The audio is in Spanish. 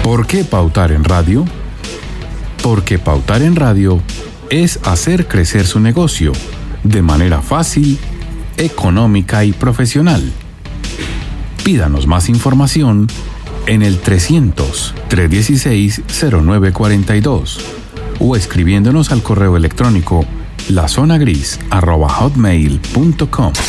¿Por qué pautar en radio? Porque pautar en radio es hacer crecer su negocio de manera fácil, económica y profesional. Pídanos más información en el 300-316-0942 o escribiéndonos al correo electrónico lazonagris@hotmail.com.